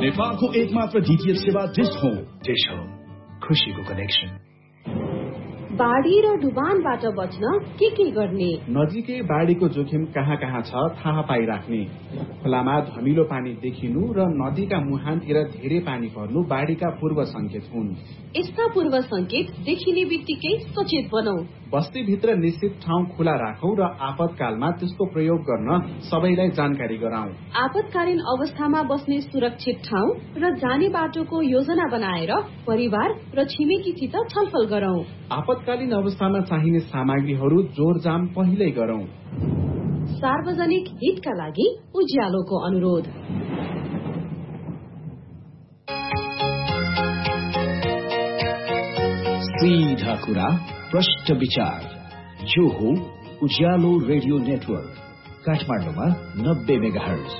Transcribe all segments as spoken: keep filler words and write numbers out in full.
नेपालको एकमात्र डीटीएच सेवा डिश होम। डिश होम, खुशीको कनेक्सन। बाढी र डुबानबाट बच्न के के गर्ने? नजिकै बाढीको जोखिम कहाँ कहाँ छ थाहा पाइराख्ने। खोलामा धमिलो पानी देखिनु र नदीका मुहानतिर धेरै पानी पर्नु बाढीका पूर्व संकेत हुन्। यस्ता पूर्व संकेत देखिने बित्तिकै सचेत बनौ। बस्तीभित्र निश्चित ठाउँ खुला राखौं र आपतकालमा त्यसको प्रयोग गर्न सबैलाई जानकारी गराउँ। आपतकालीन अवस्थामा बस्ने सुरक्षित ठाउँ र जाने बाटोको योजना बनाएर परिवार र छिमेकीसित छलफल गरौं। आपतकालीन अवस्थामा चाहिने सामग्रीहरू जोरजाम पहिल्यै गरौं। सार्वजनिक हितका लागि उज्यालोको अनुरोध। सीधा कुरा, प्रष्ट विचार, यो हो उज्यालो रेडियो नेटवर्क काठमाडौँमा नब्बे मेगाहर्ज।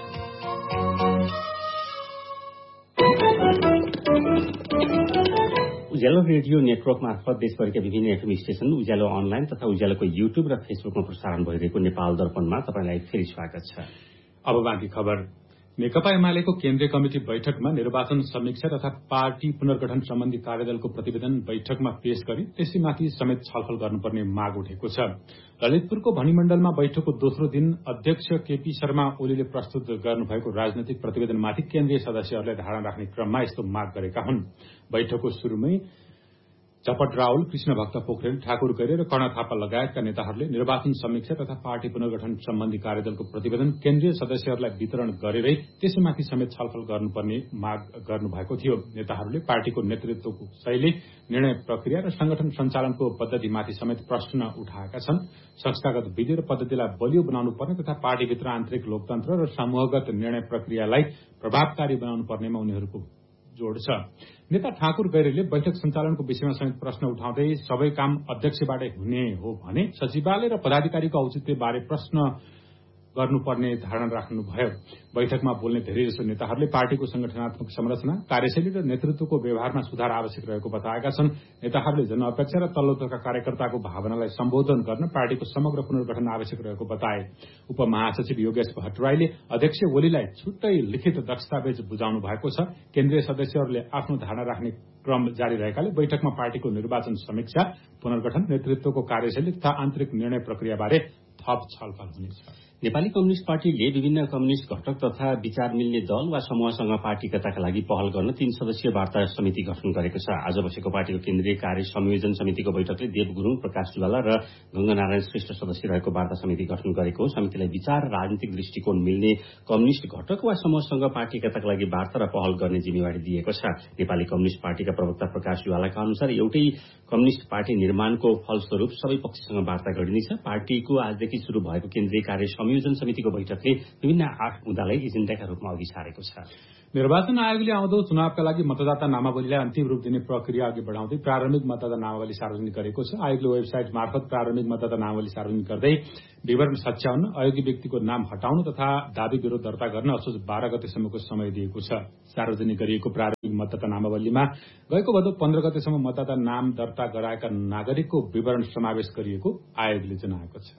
उज्यालो रेडियो नेटवर्क मार्फत देशभरिका विभिन्न एफएम स्टेशन, उज्यालो अनलाइन तथा उज्यालोको युट्युब र फेसबुकमा प्रसारण भइरहेको नेपाल दर्पणमा तपाईलाई फेरि स्वागत छ। अब बाँकी खबर। नेकपा एमालेको केन्द्रीय कमिटी बैठकमा निर्वाचन समीक्षा तथा पार्टी पुनर्गठन सम्बन्धी कार्यदलको प्रतिवेदन बैठकमा पेश गरी त्यसैमाथि समेत छलफल गर्नुपर्ने माग उठेको छ। ललितपुरको भनिमण्डलमा बैठकको दोस्रो दिन अध्यक्ष केपी शर्मा ओलीले प्रस्तुत गर्नुभएको राजनैतिक प्रतिवेदनमाथि केन्द्रीय सदस्यहरूले धारणा राख्ने क्रममा यस्तो माग गरेका हुन्। बैठकको शुरूमै झपट राउल, कृष्ण भक्त पोखरेल, ठाकुर गैरे र कर्ण थापा लगायतका नेताहरूले निर्वाचन समीक्षा तथा पार्टी पुनर्गठन सम्बन्धी कार्यदलको प्रतिवेदन केन्द्रीय सदस्यहरूलाई वितरण गरेरै त्यसैमाथि समेत छलफल गर्नुपर्ने माग गर्नुभएको थियो। नेताहरूले पार्टीको नेतृत्वको शैली, निर्णय प्रक्रिया र संगठन सञ्चालनको पद्धतिमाथि समेत प्रश्न उठाएका छन्। संस्थागत विधि र पद्धतिलाई बलियो बनाउनु पर्ने तथा पार्टीभित्र आन्तरिक लोकतन्त्र र समूहगत निर्णय प्रक्रियालाई प्रभावकारी बनाउनु पर्नेमा उनीहरूको जोड़ छ। नेता ठाकुर गैरेले बैठक सञ्चालनको विषयमा समेत प्रश्न उठाउँदै सबै काम अध्यक्षबाटै हुने हो भने सचिवालय र पदाधिकारीको औचित्यबारे प्रश्न गर्नुपर्ने धारणा राख्नुभयो। बैठकमा बोल्ने धेरैजसो नेताहरूले पार्टीको संगठनात्मक संरचना, कार्यशैली र नेतृत्वको व्यवहारमा सुधार आवश्यक रहेको बताएका छन्। नेताहरूले जनअपेक्षा र तल्लो तहका कार्यकर्ताको भावनालाई सम्बोधन गर्न पार्टीको समग्र पुनर्गठन आवश्यक रहेको बताए। उपमहासचिव योगेश भट्टराईले अध्यक्ष ओलीलाई छुट्टै लिखित दस्तावेज बुझाउनु भएको छ। केन्द्रीय सदस्यहरूले आफ्नो धारणा राख्ने क्रम जारी रहेकाले बैठकमा पार्टीको निर्वाचन समीक्षा, पुनर्गठन, नेतृत्वको कार्यशैली तथा आन्तरिक निर्णय प्रक्रियाबारे थप छलफल हुनेछ। नेपाली कम्युनिष्ट पार्टीले विभिन्न कम्युनिष्ट घटक तथा विचार मिल्ने दल वा समूहसँग पार्टी एकताका लागि पहल गर्न तीन सदस्यीय वार्ता समिति गठन गरेको छ। आज बसेको पार्टीको केन्द्रीय कार्य संयोजन समितिको बैठकले देव गुरूङ, प्रकाश जुवाला र गंगानारायण श्रेष्ठ सदस्य रहेको वार्ता समिति गठन गरेको हो। समितिलाई विचार, राजनीतिक दृष्टिकोण मिल्ने कम्युनिष्ट घटक वा समूहसँग पार्टी एकताका लागि वार्ता र पहल गर्ने जिम्मेवारी दिएको छ। नेपाली कम्युनिष्ट पार्टीका प्रवक्ता प्रकाश जुवालाका अनुसार एउटै कम्युनिष्ट पार्टी निर्माणको फलस्वरूप सबै पक्षसँग वार्ता गरिनेछ। पार्टीको आजदेखि शुरू भएको केन्द्रीय कार्य संयोजन समितिको बैठकले विभिन्न आठ मुद्दालाई एजेण्डाका रूपमा अघि सारेको छ। निर्वाचन आयोगले आउँदो चुनावका लागि मतदाता नामावलीलाई अन्तिम रूप दिने प्रक्रिया अघि बढाउँदै प्रारम्भिक मतदाता नामावली सार्वजनिक गरेको छ। आयोगले वेबसाइट मार्फत प्रारम्भिक मतदाता नामावली सार्वजनिक गर्दै विवरण सच्याउन, अयोग्य व्यक्तिको नाम हटाउन तथा दावी विरोध दर्ता गर्न असोज बाह्र गतेसम्मको समय दिएको छ। सार्वजनिक गरिएको प्रारम्भिक मतदाता नामावलीमा गएको भदौ पन्ध्र गतेसम्म मतदाता नाम दर्ता गराएका नागरिकको विवरण समावेश गरिएको आयोगले जनाएको छ।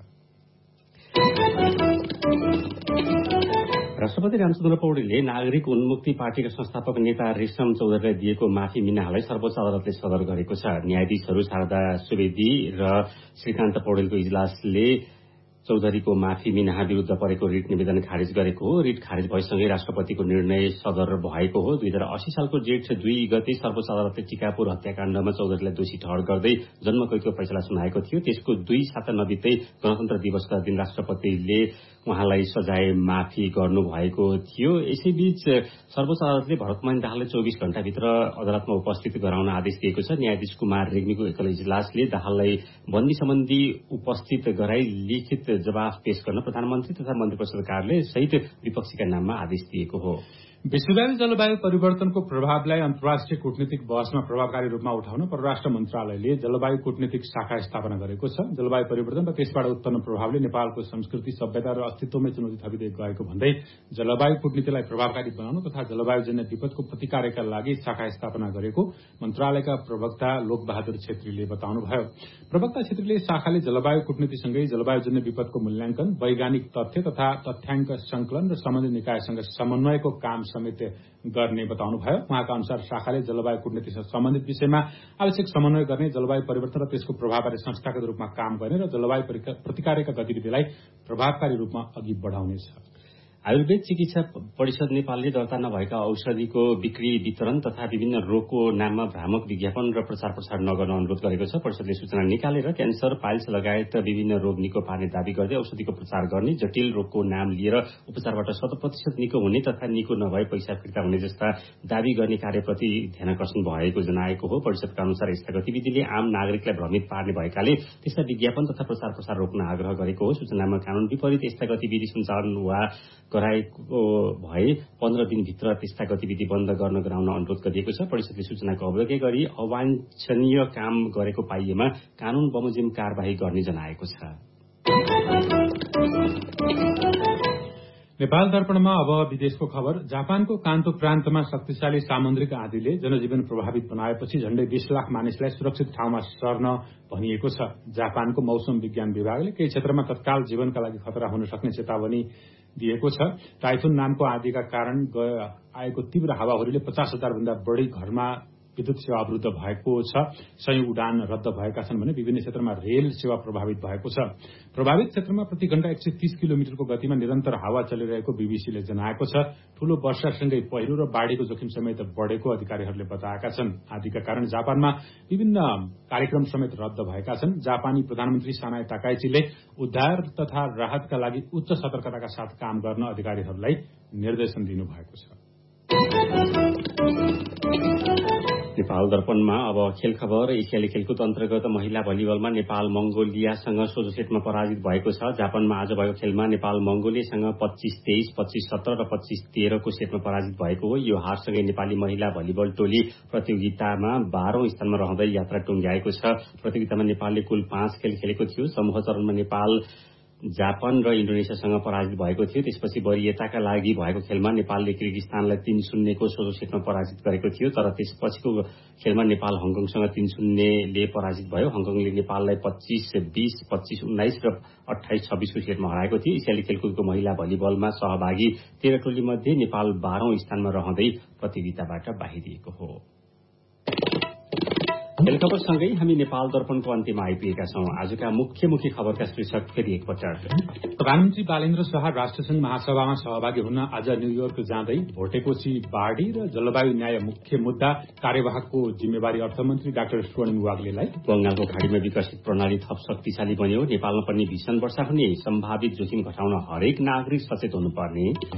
राष्ट्रपति रामचन्द्र पौडेलले नागरिक उन्मुक्ति पार्टीका संस्थापक नेता रेशम चौधरीलाई दिएको माफी मिनालाई सर्वोच्च अदालतले सदर गरेको छ। न्यायाधीशहरू शारदा सुवेदी र श्रीकान्त पौडेलको इजलासले चौधरीको माफी मिनाहा विरूद्ध परेको रिट निवेदन खारिज गरेको हो। रिट खारिज भएसँगै राष्ट्रपतिको निर्णय सदर भएको हो। दुई हजार अस्सी सालको जेठ दुई गते सर्वोच्च अदालतले टिकापुर हत्याकाण्डमा चौधरीलाई दोषी ठहर गर्दै जन्मकैदको फैसला सुनाएको थियो। त्यसको दुई साता नबित्दै गणतन्त्र दिवसका दिन राष्ट्रपतिले उहाँलाई सजाय माफी गर्नुभएको थियो। यसैबीच सर्वोच्च अदालतले भरतमान दाहाललाई चौबिस घण्टाभित्र अदालतमा उपस्थित गराउन आदेश दिएको छ। न्यायाधीश कुमार रेग्मीको एकल इजलासले दाहाललाई बन्दी सम्बन्धी उपस्थित गराई लिखित जवाफ पेश गर्न प्रधानमन्त्री तथा मन्त्री परिषद कार्यालय सहित विपक्षीका नाममा आदेश दिएको हो। विश्वव्यापी जलवायु परिवर्तनको प्रभावलाई अन्तर्राष्ट्रिय कूटनीतिक बहसमा प्रभावकारी रूपमा उठाउन परराष्ट्र मन्त्रालयले जलवायु कूटनीतिक शाखा स्थापना गरेको छ। जलवायु परिवर्तन र त्यसबाट उत्पन्न प्रभावले नेपालको संस्कृति, सभ्यता र अस्तित्वमै चुनौती थपिँदै गएको भन्दै जलवायु कूटनीतिलाई प्रभावकारी बनाउन तथा जलवायुजन्य विपदको प्रतिकारका लागि शाखा स्थापना गरेको मन्त्रालयका प्रवक्ता लोकबहादुर छेत्रीले बताउनुभयो। प्रवक्ता छेत्रीले शाखाले जलवायु कूटनीतिसँगै जलवायुजन्य विपदको मूल्याङ्कन, वैज्ञानिक तथ्य तथा तथ्याङ्क संकलन र सम्बन्धित निकायसँग समन्वयको काम समेत गर्ने बताउनुभयो। उहाँका अनुसार शाखाले जलवायु कूटनीतिसँग सम्बन्धित विषयमा आवश्यक समन्वय गर्ने, जलवायु परिवर्तन र त्यसको प्रभावबारे संस्थागत रूपमा काम गर्ने र जलवायु प्रतिकारका गतिविधिलाई प्रभावकारी रूपमा अघि बढाउनेछ। आयुर्वेद चिकित्सा परिषद नेपालले दर्ता नभएका औषधिको बिक्री वितरण तथा विभिन्न रोगको नाममा भ्रामक विज्ञापन र प्रचार प्रसार नगर्न अनुरोध गरेको छ। परिषदले सूचना निकालेर क्यान्सर, पाइल्स लगायत विभिन्न रोग निको पार्ने दावी गर्दै औषधिको प्रचार गर्ने, जटिल रोगको नाम लिएर उपचारबाट शत प्रतिशत निको हुने तथा निको नभए पैसा फिर्ता हुने जस्ता दावी गर्ने कार्यप्रति ध्यानकर्षण भएको जनाएको हो। परिषदका अनुसार यस्ता गतिविधिले आम नागरिकलाई भ्रमित पार्ने भएकाले त्यस्ता विज्ञापन तथा प्रचार प्रसार रोक्न आग्रह गरेको हो। सूचनामा कानून विपरीत यस्ता गतिविधि सञ्चालन वा गराएको भए पन्ध्र दिनभित्र त्यस्ता गतिविधि बन्द गर्न गराउन अनुरोध गरिएको छ। परिषदले सूचनाको अवलोकन गरी अवाञ्छनीय काम गरेको पाइएमा कानून बमोजिम कार्यवाही गर्ने जनाएको छ। नेपाल दर्पणमा अब विदेशको खबर। जापानको कान्तो प्रान्तमा शक्तिशाली सामुद्रिक आँधीले जनजीवन प्रभावित बनाएपछि झण्डै बीस लाख मानिसलाई सुरक्षित ठाउँमा सर्न भनिएको छ। जापानको मौसम विज्ञान विभागले केही क्षेत्रमा तत्काल जीवनका लागि खतरा हुन सक्ने चेतावनी दिएको छ। टाइफुन नामको आँधीका कारण आएको तीव्र हावाहुरीले पचास हजार भन्दा बढ़ी घरमा विद्युत सेवा अवरुद्ध भएको छ। सयौं उडान रद्द भएका छन् भने विभिन्न क्षेत्रमा रेल सेवा प्रभावित भएको छ। प्रभावित क्षेत्रमा प्रति घण्टा एक सय तीस किलोमिटरको गतिमा निरन्तर हावा चलिरहेको बीबीसीले जनाएको छ। ठूलो वर्षासँगै पहिरो र बाढ़ीको जोखिम समेत बढ़ेको अधिकारीहरूले बताएका छन्। आँधीका कारण जापानमा विभिन्न कार्यक्रम समेत रद्द भएका छन्। जापानी प्रधानमन्त्री सानाए ताकाइचीले उद्धार तथा राहतका लागि उच्च सतर्कताका साथ काम गर्न अधिकारीहरूलाई निर्देशन दिनुभएको छ। नेपाल दर्पणमा अब खेल खबर। एसियाली खेलकुद अन्तर्गत महिला भलिबलमा नेपाल मंगोलियासँग सोझो सेटमा पराजित भएको छ। जापानमा आज भएको खेलमा नेपाल मंगोलियासँग पच्चीस तेइस, पच्चीस सत्र र पच्चीस तेह्रको सेटमा पराजित भएको हो। यो हारसँगै नेपाली महिला भलिबल टोली प्रतियोगितामा बाह्रौं स्थानमा रहँदै यात्रा टुंग्याएको छ। प्रतियोगितामा नेपालले कुल पाँच खेल खेलेको थियो। समूह चरणमा नेपाल जापान र इन्डोनेसियासँग पराजित भएको थियो। त्यसपछि वरियताका लागि भएको खेलमा नेपालले किर्गिस्तानलाई तीन शून्यको सोझो सेटमा पराजित गरेको थियो। तर त्यसपछिको खेलमा नेपाल हङकङसँग तीन शून्यले पराजित भयो। हङकङले नेपाललाई पच्चीस बीस, पच्चीस उन्नाइस र अठाइस छब्बीसको सेटमा हराएको थियो। एसियाली खेलकुदको महिला भलिबलमा सहभागी तेह्र टोली मध्ये नेपाल बाह्रौं स्थानमा रहँदै प्रतियोगिताबाट बाहिरिएको हो। खेल खबरसँगै हामी नेपाल दर्पणको अन्त्यमा आइपुगेका छौं। आजका मुख्य मुख्य खबरका शीर्षक फेरि एकपटक। प्रधानमन्त्री बालेन्द्र शाह राष्ट्रसंघ महासभामा सहभागी हुन आज न्यूयोर्क जाँदै भोटेकोशी बाढ़ी र जलवायु न्याय मुख्य मुद्दा कार्यवाहकको जिम्मेवारी अर्थमन्त्री डाक्टर स्वर्णिम वाग्लेलाई। बंगालको खाड़ीमा विकसित प्रणाली थप शक्तिशाली बन्यो। नेपालमा पनि भीषण वर्षा हुने सम्भावित जोखिम घटाउन हरेक नागरिक सचेत हुनुपर्ने।